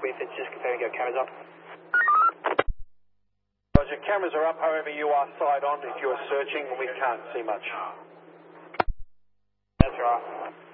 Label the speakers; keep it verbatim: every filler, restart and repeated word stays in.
Speaker 1: with it's just confirming your cameras up.
Speaker 2: Roger, cameras are up, however you are side on if you are searching and we can't see much.
Speaker 1: That's right.